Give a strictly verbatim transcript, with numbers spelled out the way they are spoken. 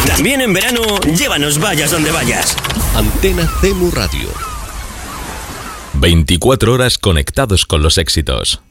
También en verano, llévanos vayas donde vayas. Antena C M U Radio. veinticuatro horas conectados con los éxitos.